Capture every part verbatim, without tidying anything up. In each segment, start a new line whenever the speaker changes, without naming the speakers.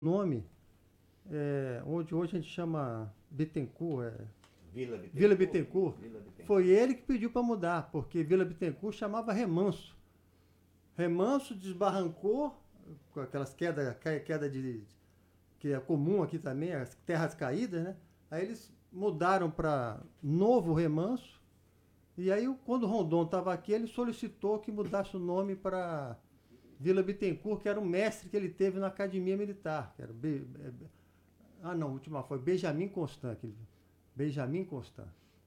nome, é, onde hoje a gente chama Bittencourt, é,
Vila Bittencourt.
Vila Bittencourt.
Vila Bittencourt.
Foi ele que pediu para mudar, porque Vila Bittencourt chamava Remanso. Remanso desbarrancou, com aquelas quedas queda de, que é comum aqui também, as terras caídas, né? Aí eles mudaram para Novo Remanso, e aí quando o Rondon estava aqui, ele solicitou que mudasse o nome para Vila Bittencourt, que era o mestre que ele teve na Academia Militar, que era Be, ah não, a última foi Benjamin Constant, aquele, Benjamin Constant.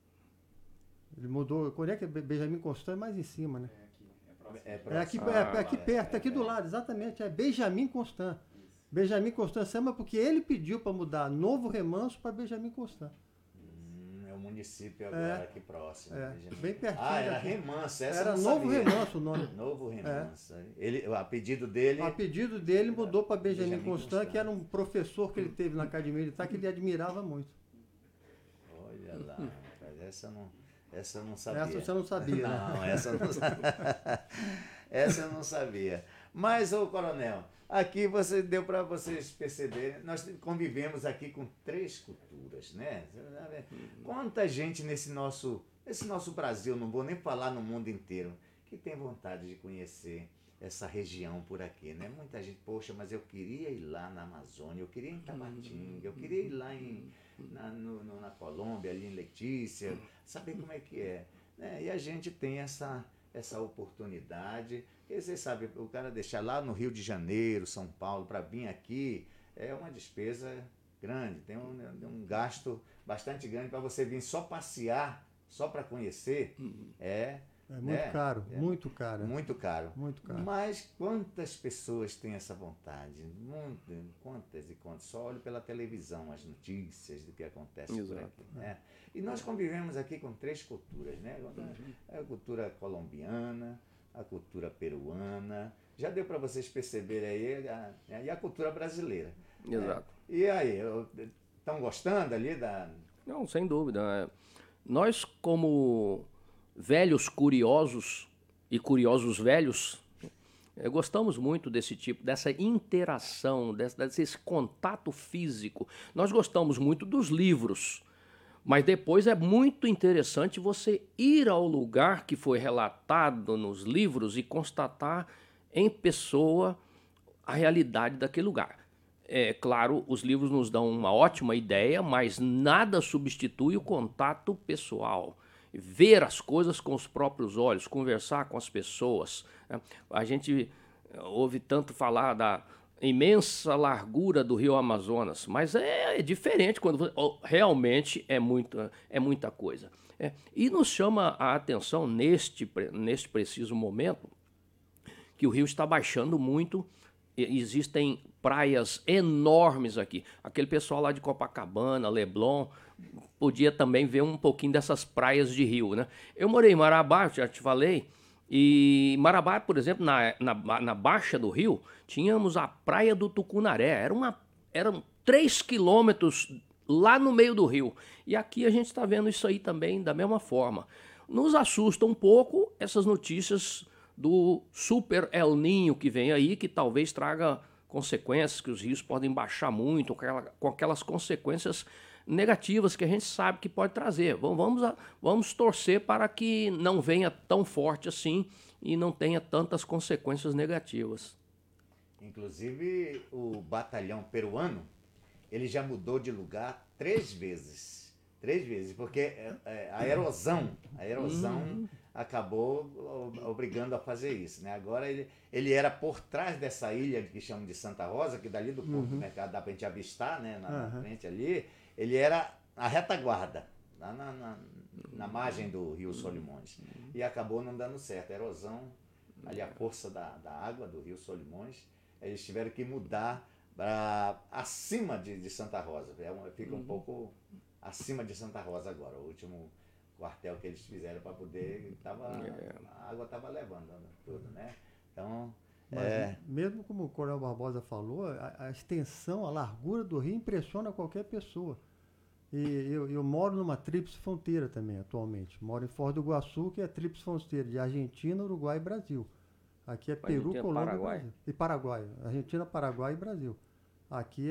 Ele mudou, quando é que é Benjamin Constant? É mais em cima, né?
É,
É aqui,
próximo.
é, é aqui perto, aqui do lado, exatamente, é Benjamin Constant. Benjamin Constant chama porque ele pediu para mudar Novo Remanso para Benjamin Constant.
Hum, é o município agora
É,
aqui próximo.
é,
Benjamin.
bem pertinho
Ah, era
daqui.
Remanso, essa
Era
eu não
Novo
sabia.
Remanso o nome.
Novo Remanso. Ele, a pedido dele...
A pedido dele mudou para Benjamin,
Benjamin
Constant,
Constant,
que era um professor que ele teve na Academia Militar, que ele admirava muito.
Olha lá, rapaz, essa eu não, essa eu não sabia.
Essa você não sabia, né?
Não, essa eu não sabia. Essa eu não sabia. Mas, ô coronel, aqui você deu para vocês perceberem, nós convivemos aqui com três culturas, né? Quanta gente nesse nosso, nesse nosso Brasil, não vou nem falar no mundo inteiro, que tem vontade de conhecer essa região por aqui, né? Muita gente, poxa, mas eu queria ir lá na Amazônia, eu queria ir em Tabatinga, eu queria ir lá em, na, no, no, na Colômbia, ali em Letícia, saber como é que é, né? E a gente tem essa... essa oportunidade, e você sabe, o cara deixar lá no Rio de Janeiro, São Paulo, para vir aqui, é uma despesa grande, tem um, um gasto bastante grande para você vir só passear, só para conhecer, é...
É muito
né?
caro,
É
muito caro.
Muito caro.
Muito caro.
Mas quantas pessoas têm essa vontade? Muitas, quantas e quantas? Só olho pela televisão as notícias do que acontece
Exato.
por aqui, né? E nós convivemos aqui com três culturas, né? A cultura colombiana, a cultura peruana, já deu para vocês perceberem aí, a, e a cultura brasileira.
Exato.
Né? E aí, estão gostando ali da...
Não, sem dúvida. É, Nós, como velhos curiosos e curiosos velhos, é, gostamos muito desse tipo, dessa interação, desse, desse contato físico. Nós gostamos muito dos livros, mas depois é muito interessante você ir ao lugar que foi relatado nos livros e constatar em pessoa a realidade daquele lugar. É claro, os livros nos dão uma ótima ideia, mas nada substitui o contato pessoal. Ver as coisas com os próprios olhos, conversar com as pessoas. A gente ouve tanto falar da imensa largura do rio Amazonas, mas é, é diferente quando realmente é muita, é muita coisa. É, e nos chama a atenção neste, neste preciso momento que o rio está baixando muito. Existem praias enormes aqui. Aquele pessoal lá de Copacabana, Leblon, podia também ver um pouquinho dessas praias de rio, né? Eu morei em Marabá, já te falei, e Marabá, por exemplo, na, na, na baixa do rio, tínhamos a praia do Tucunaré. Era uma, eram três quilômetros lá no meio do rio. E aqui a gente está vendo isso aí também da mesma forma. Nos assusta um pouco essas notícias do super El Ninho que vem aí, que talvez traga consequências, que os rios podem baixar muito, com, aquela, com aquelas consequências negativas que a gente sabe que pode trazer. Vamos, vamos torcer para que não venha tão forte assim e não tenha tantas consequências negativas.
Inclusive, o batalhão peruano, ele já mudou de lugar três vezes. Três vezes, porque a erosão, a erosão uhum. acabou obrigando a fazer isso, né? Agora ele, ele era por trás dessa ilha que chamam de Santa Rosa, que dali do Porto uhum. do Mercado dá pra gente avistar, né? Na, uhum. na frente ali, ele era a retaguarda, lá na, na, na margem do Rio Solimões. E acabou não dando certo. A erosão, ali a força da, da água do Rio Solimões, eles tiveram que mudar para acima de, de Santa Rosa. É, fica um uhum. pouco acima de Santa Rosa agora, o último quartel que eles fizeram para poder, tava, é. a água estava levando tudo, né? Então,
mas é... mesmo como o Coronel Barbosa falou, a, a extensão, a largura do rio impressiona qualquer pessoa. E eu, eu moro numa tríplice fronteira também atualmente. Moro em Foz do Iguaçu, que é a tríplice fronteira de Argentina, Uruguai e Brasil. Aqui é Peru, Colômbia e Brasil. E Paraguai. Argentina, Paraguai e Brasil. Aqui